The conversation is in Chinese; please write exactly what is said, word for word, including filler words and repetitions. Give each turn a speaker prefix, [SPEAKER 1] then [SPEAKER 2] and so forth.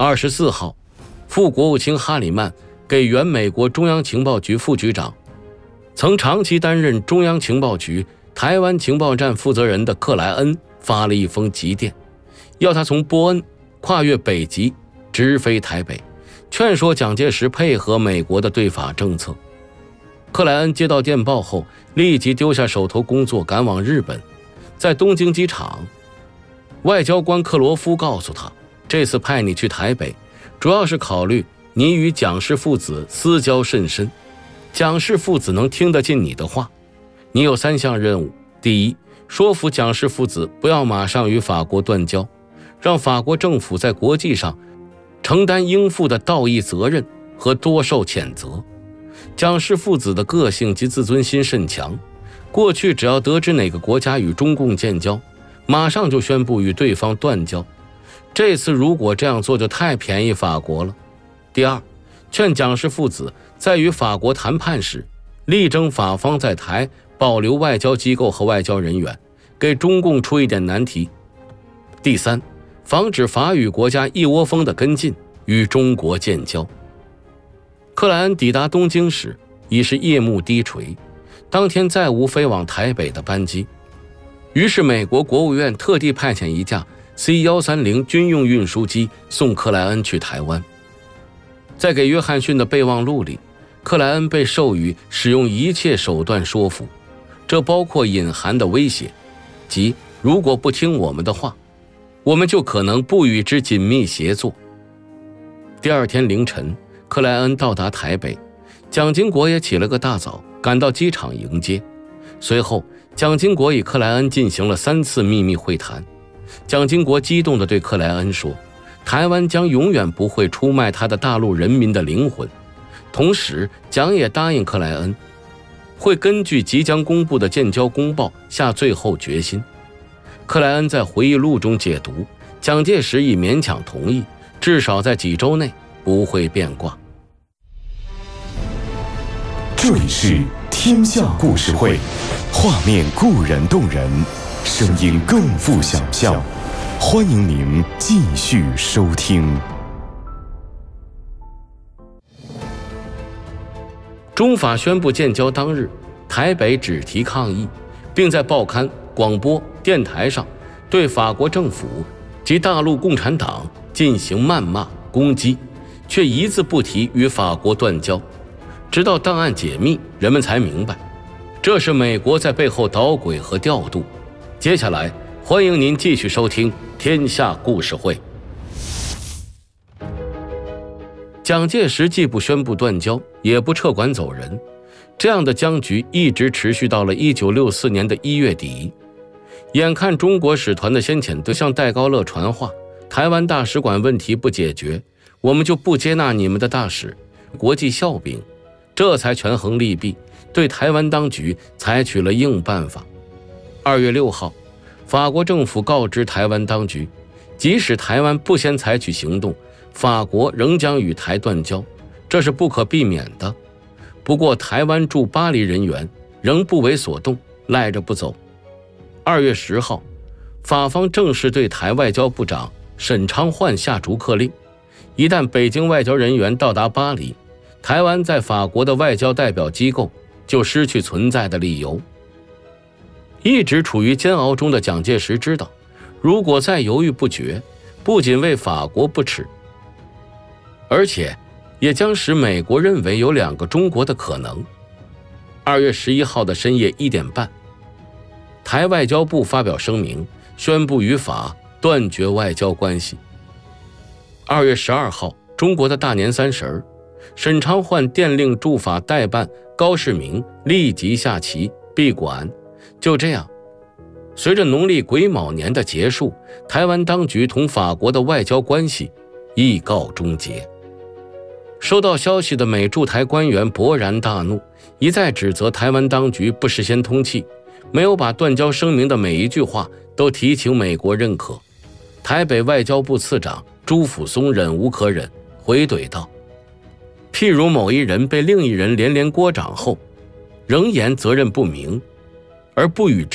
[SPEAKER 1] 二十四号，副国务卿哈里曼给原美国中央情报局副局长、曾长期担任中央情报局台湾情报站负责人的克莱恩发了一封急电，要他从波恩跨越北极直飞台北，劝说蒋介石配合美国的对法政策。克莱恩接到电报后，立即丢下手头工作赶往日本。在东京机场，外交官克罗夫告诉他，这次派你去台北，主要是考虑你与蒋氏父子私交甚深，蒋氏父子能听得进你的话。你有三项任务：第一，说服蒋氏父子不要马上与法国断交，让法国政府在国际上承担应负的道义责任和多受谴责。蒋氏父子的个性及自尊心甚强，过去只要得知哪个国家与中共建交，马上就宣布与对方断交。这次如果这样做就太便宜法国了。第二，劝蒋氏父子在与法国谈判时，力争法方在台保留外交机构和外交人员，给中共出一点难题。第三，防止法语国家一窝蜂的跟进，与中国建交。克莱恩抵达东京时已是夜幕低垂，当天再无飞往台北的班机，于是美国国务院特地派遣一架 C 一三零 军用运输机送克莱恩去台湾。在给约翰逊的备忘录里，克莱恩被授予使用一切手段说服，这包括隐含的威胁，即如果不听我们的话，我们就可能不与之紧密协作。第二天凌晨，克莱恩到达台北，蒋经国也起了个大早，赶到机场迎接。随后，蒋经国与克莱恩进行了三次秘密会谈。蒋经国激动地对克莱恩说，台湾将永远不会出卖他的大陆人民的灵魂。同时，蒋也答应克莱恩，会根据即将公布的建交公报下最后决心。克莱恩在回忆录中解读，蒋介石已勉强同意，至少在几周内不会变卦。
[SPEAKER 2] 这里是天下故事会，画面固然动人，声音更富想象。欢迎您继续收听。
[SPEAKER 1] 中法宣布建交当日，台北只提抗议，并在报刊、广播、电台上对法国政府及大陆共产党进行谩骂攻击，却一字不提与法国断交。直到档案解密，人们才明白，这是美国在背后捣鬼和调度。接下来，欢迎您继续收听天下故事会。蒋介石既不宣布断交，也不撤管走人，这样的僵局一直持续到了一九六四年的一月底。眼看中国使团的先遣队向戴高乐传话，台湾大使馆问题不解决，我们就不接纳你们的大使，国际笑柄，这才权衡利弊，对台湾当局采取了硬办法。二月六号，法国政府告知台湾当局，即使台湾不先采取行动，法国仍将与台断交，这是不可避免的。不过台湾驻巴黎人员仍不为所动，赖着不走。二月十号，法方正式对台外交部长沈昌焕下逐客令，一旦北京外交人员到达巴黎，台湾在法国的外交代表机构就失去存在的理由。一直处于煎熬中的蒋介石知道，如果再犹豫不决，不仅为法国不耻，而且也将使美国认为有两个中国的可能。二月十一号的深夜一点半，台外交部发表声明，宣布与法断绝外交关系。二月十二号，中国的大年三十儿，沈昌焕电令驻法代办高世明立即下棋闭馆。就这样，随着农历癸卯年的结束，台湾当局同法国的外交关系亦告终结。收到消息的美驻台官员勃然大怒，一再指责台湾当局不事先通气，没有把断交声明的每一句话都提请美国认可。台北外交部次长朱辅松忍无可忍，回怼道：譬如某一人被另一人连连锅掌后，仍言责任不明，而不予